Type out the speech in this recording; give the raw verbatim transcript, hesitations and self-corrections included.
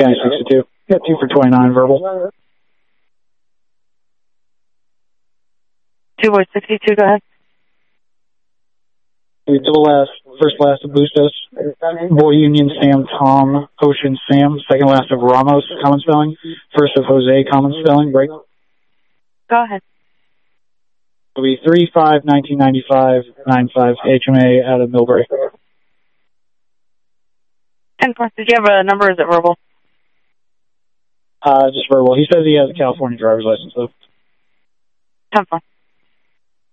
County sixty-two. Got two for twenty-nine verbal. Two boy sixty-two, go ahead. Double last, first last of Bustos. Boy Union Sam Tom Ocean Sam. Second last of Ramos, common spelling. First of Jose, common spelling. Break. Go ahead. It'll be three five nineteen ninety-five nine five H M A out of Millbury. ten four, did you have a number or is it verbal? Uh, just verbal. He says he has a California driver's license, though. ten four.